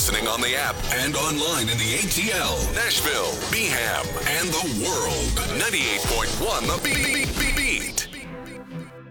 listening on the app and online in the ATL, Nashville, Beham, and the world. 98.1 The